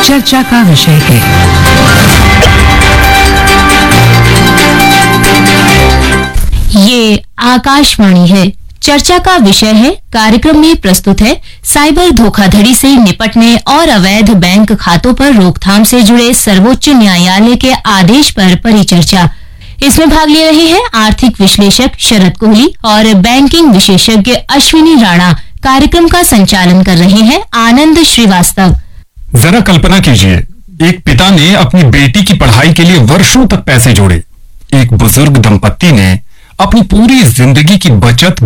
चर्चा का विषय है। ये आकाशवाणी है। चर्चा का विषय है। कार्यक्रम में प्रस्तुत है साइबर धोखाधड़ी से निपटने और अवैध बैंक खातों पर रोकथाम से जुड़े सर्वोच्च न्यायालय के आदेश पर परिचर्चा। इसमें भाग ले रहे हैं आर्थिक विश्लेषक शरद कोहली और बैंकिंग विशेषज्ञ अश्विनी राणा। कार्यक्रम का संचालन कर रहे हैं आनंद श्रीवास्तव। जरा कल्पना कीजिए, एक पिता ने अपनी बेटी की पढ़ाई के लिए वर्षों तक पैसे जोड़े। एक बुजुर्ग दंपत्ति ने अपनी पूरी जिंदगी की बचत